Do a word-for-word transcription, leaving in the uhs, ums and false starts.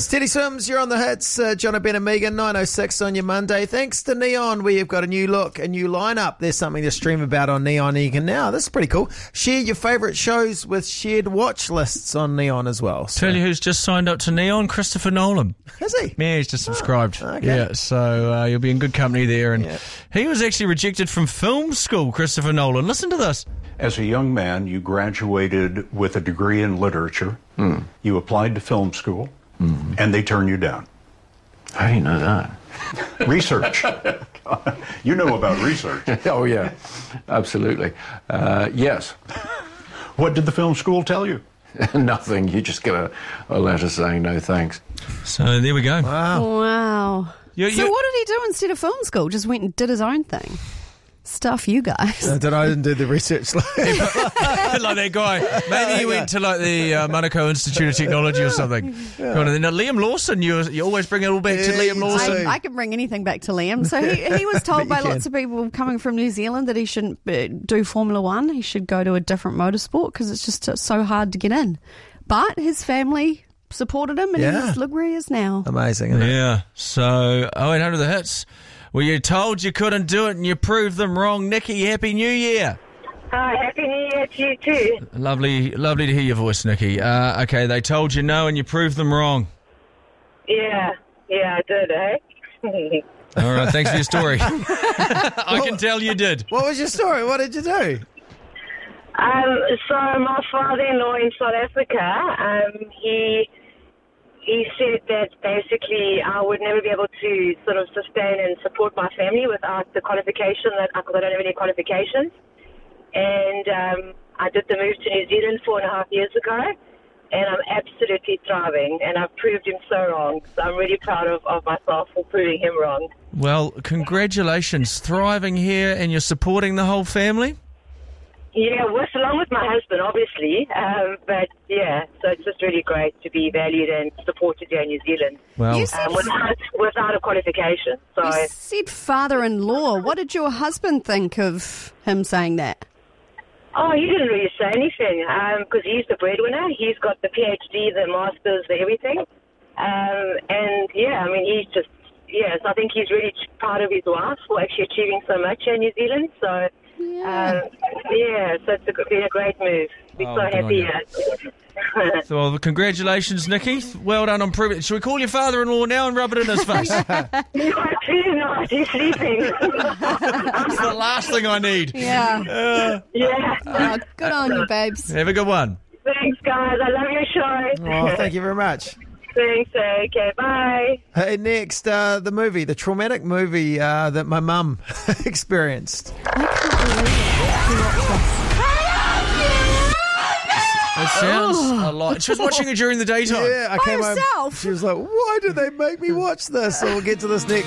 It's Teddy Swims, you're on the hits. Uh, John Ben and Megan, nine oh six on your Monday. Thanks to Neon, where you've got a new look, a new lineup. There's something to stream about on Neon Egan now. This is pretty cool. Share your favourite shows with shared watch lists on Neon as well. So. Tell you who's just signed up to Neon? Christopher Nolan. Has he? Yeah, he's just subscribed. Oh, okay. Yeah, so uh, you'll be in good company there. And yeah. He was actually rejected from film school, Christopher Nolan. Listen to this. As a young man, you graduated with a degree in literature. Mm. You applied to film school, mm. and they turned you down. How do you know that? Research. You know about research. Oh, yeah, absolutely. Uh, yes. What did the film school tell you? Nothing. You just get a, a letter saying no thanks. So there we go. Wow. Wow. You, so you, what did he do instead of film school? Just went and did his own thing? Stuff you guys. I, don't, I didn't do the research. like that guy. Maybe he went to like the uh, Monaco Institute of Technology or something. Yeah. God, and then, uh, Liam Lawson, you you always bring it all back Yeah, to Liam you Lawson. do. I, I can bring anything back to Liam. So he, he was told by can. lots of people coming from New Zealand that he shouldn't uh, do Formula One. He should go to a different motorsport because it's just uh, so hard to get in. But his family supported him, and Yeah. he's, look where he is now. Amazing, isn't it? Yeah. So oh eight hundred the hits. Well, you told you couldn't do it and you proved them wrong. Nikki, Happy New Year. Hi, Happy New Year to you too. Lovely, lovely to hear your voice, Nikki. Uh, okay, they told you no and you proved them wrong. Yeah, yeah, I did, eh? All right, thanks for your story. I can tell you did. What was your story? What did you do? Um, so my father-in-law in South Africa, um, he he said that basically I would never be able to sort of sustain and support my family without the qualification that I, I don't have any qualifications. And um, I did the move to New Zealand four and a half years ago, and I'm absolutely thriving, and I've proved him so wrong. So I'm really proud of, of myself for proving him wrong. Well, congratulations. Thriving here and you're supporting the whole family? Yeah, with, along with my husband, obviously. Um, but, yeah, so it's just really great to be valued and supported here in New Zealand. Well, You said, Um, without, without a qualification. So, you said father-in-law. What did your husband think of him saying that? oh, he didn't really say anything because he's the breadwinner. He's got the PhD, the masters, the everything. Um, and, yeah, I mean, he's just, yes, I think he's really proud of his wife for actually achieving so much here in New Zealand. So, Yeah. um, yeah, so it's a, been a great move. We're Oh, so good on happy you. here. so, well, congratulations, Nikki. Well done on proving it. Should we call your father-in-law now and rub it in his face? That's You are too nice. He's sleeping. the last thing I need. Yeah. Uh, Yeah. Oh, good on you, babes. have a good one. Thanks, guys. I love your show. Oh, thank you very much. Thanks. Okay, bye. Hey, next, uh, the movie, the traumatic movie uh, that my mum experienced. I can't believe it. He watched this. It sounds a lot. She was watching it during the daytime. Yeah, I By came home. yourself? She was like, why do they make me watch this? So we'll get to this next.